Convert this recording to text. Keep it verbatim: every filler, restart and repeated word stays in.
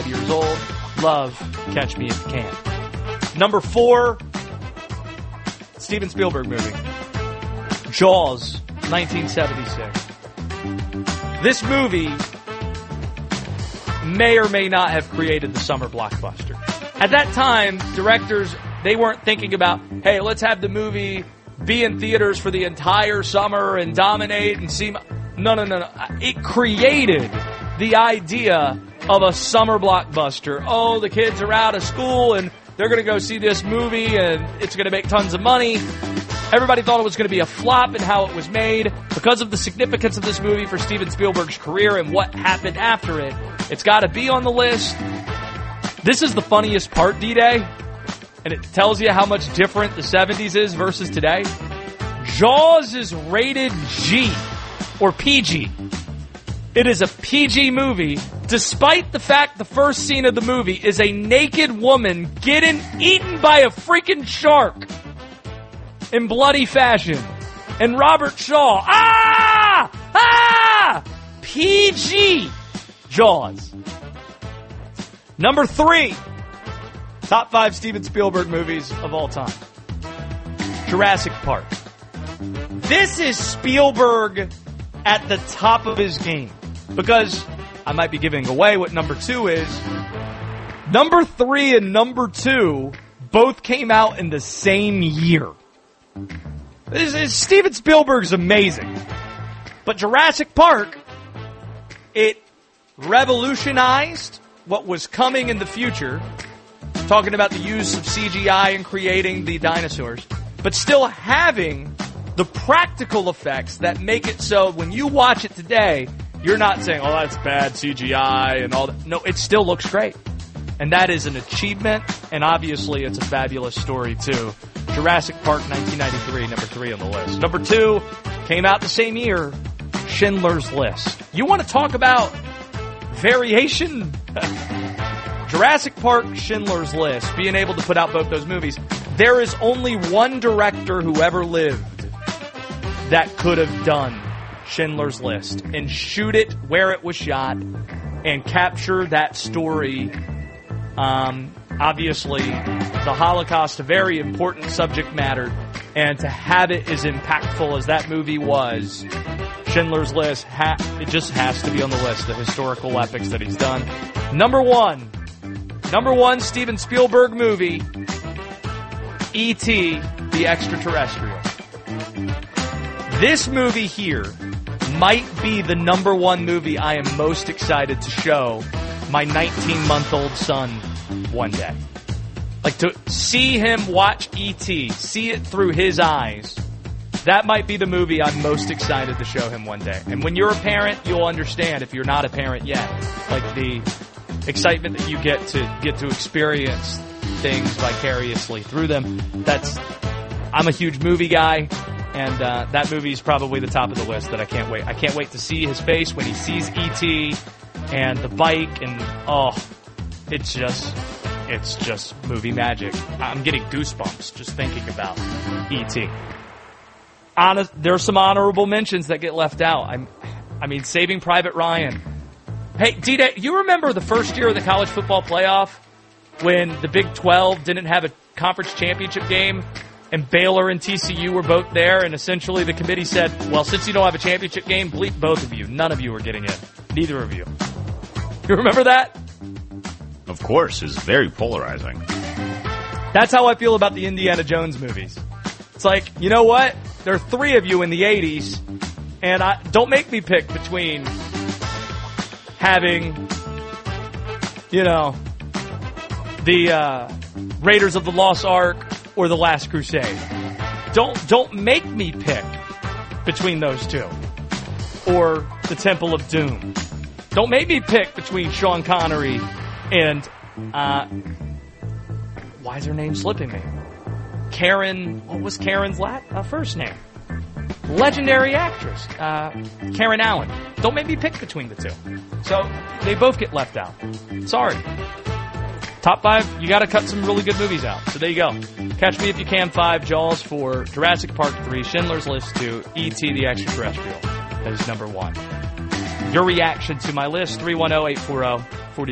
five years old. Love Catch Me If You Can. Number four, Steven Spielberg movie. Jaws, nineteen seventy-six. This movie may or may not have created the summer blockbuster. At that time, directors, they weren't thinking about, hey, let's have the movie be in theaters for the entire summer and dominate and see... No, no, no, no. It created the idea of a summer blockbuster. Oh, the kids are out of school and they're going to go see this movie and it's going to make tons of money. Everybody thought it was going to be a flop in how it was made. Because of the significance of this movie for Steven Spielberg's career and what happened after it, it's got to be on the list. This is the funniest part, D-Day, and it tells you how much different the seventies is versus today. Jaws is rated G, or P G. It is a P G movie, despite the fact the first scene of the movie is a naked woman getting eaten by a freaking shark in bloody fashion. And Robert Shaw, ah! Ah! P G. Jaws. Number three, top five Steven Spielberg movies of all time. Jurassic Park. This is Spielberg at the top of his game. Because I might be giving away what number two is. Number three and number two both came out in the same year. This is, Steven Spielberg's amazing. But Jurassic Park, it revolutionized what was coming in the future. Talking about the use of C G I and creating the dinosaurs. But still having the practical effects that make it so when you watch it today, you're not saying, oh, that's bad C G I and all that. No, it still looks great. And that is an achievement, and obviously it's a fabulous story, too. Jurassic Park, nineteen ninety-three, number three on the list. Number two, came out the same year, Schindler's List. You want to talk about variation? Jurassic Park, Schindler's List, being able to put out both those movies. There is only one director who ever lived that could have done Schindler's List and shoot it where it was shot and capture that story. Um, obviously, the Holocaust, a very important subject matter, and to have it as impactful as that movie was, Schindler's List, ha- it just has to be on the list, the historical epics that he's done. Number one, number one Steven Spielberg movie, E T the Extraterrestrial. This movie here might be the number one movie I am most excited to show my nineteen-month-old son one day. Like, to see him watch E T, see it through his eyes, that might be the movie I'm most excited to show him one day. And when you're a parent, you'll understand, if you're not a parent yet, like the excitement that you get to get to experience things vicariously through them. That's, I'm a huge movie guy. And uh, that movie is probably the top of the list that I can't wait. I can't wait to see his face when he sees E T and the bike, and oh, it's just, it's just movie magic. I'm getting goosebumps just thinking about E T. Honest, there are some honorable mentions that get left out. I'm, I mean, Saving Private Ryan. Hey, D-Day, you remember the first year of the college football playoff when the Big twelve didn't have a conference championship game? And Baylor and T C U were both there, and essentially the committee said, well, since you don't have a championship game, bleep both of you. None of you are getting in. Neither of you. You remember that? Of course. It's very polarizing. That's how I feel about the Indiana Jones movies. It's like, you know what? There are three of you in the eighties, and I don't make me pick between having, you know, the uh, Raiders of the Lost Ark or The Last Crusade. Don't don't make me pick between those two. Or The Temple of Doom. Don't make me pick between Sean Connery and, uh, why is her name slipping me? Karen, what was Karen's lat, uh, first name? Legendary actress, uh, Karen Allen. Don't make me pick between the two. So, they both get left out. Sorry. Top five, you gotta cut some really good movies out. So there you go. Catch Me If You Can five, Jaws four, Jurassic Park three, Schindler's List two, E T the Extraterrestrial. That is number one. Your reaction to my list, three one zero, eight four zero, four